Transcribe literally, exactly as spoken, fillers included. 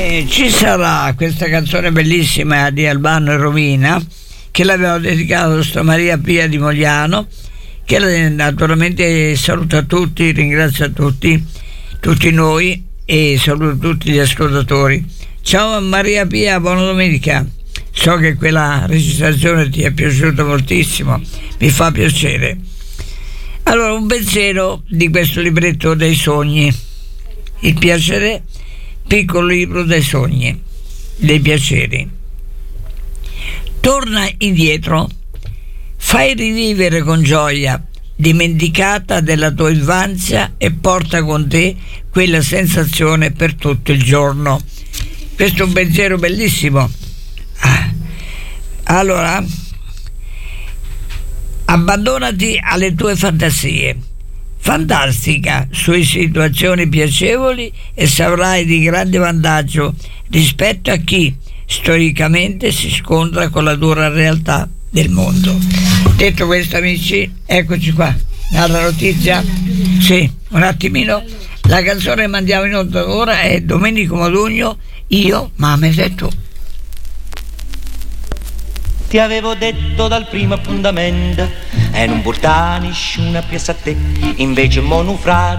E ci sarà questa canzone bellissima di Albano e Romina che l'abbiamo dedicato a Santa Maria Pia di Mogliano, che naturalmente saluta tutti, ringrazia tutti, tutti noi e saluta tutti gli ascoltatori. Ciao Maria Pia, buona domenica. So che quella registrazione ti è piaciuta moltissimo, mi fa piacere. Allora, un pensiero di questo libretto dei sogni, il piacere, piccolo libro dei sogni, dei piaceri. Torna indietro, fai rivivere con gioia dimenticata della tua infanzia e porta con te quella sensazione per tutto il giorno. Questo è un pensiero bellissimo. Ah. Allora, abbandonati alle tue fantasie, fantastica su situazioni piacevoli e sarai di grande vantaggio rispetto a chi storicamente si scontra con la dura realtà del mondo. Detto questo, amici, eccoci qua. Altra notizia? Sì, un attimino. La canzone che mandiamo in onda ora è Domenico Modugno, Io, Mames e tu. Ti avevo detto dal primo appuntamento e non portare nessuna piazza a te, invece mo' nu frate